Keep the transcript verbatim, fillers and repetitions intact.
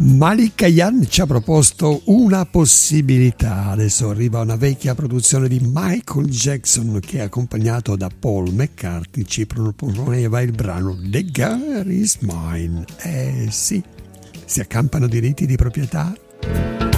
Malik Kayan ci ha proposto una possibilità. Adesso arriva una vecchia produzione di Michael Jackson che, accompagnato da Paul McCartney, ci proponeva il brano The Girl Is Mine. Eh sì, si accampano diritti di proprietà.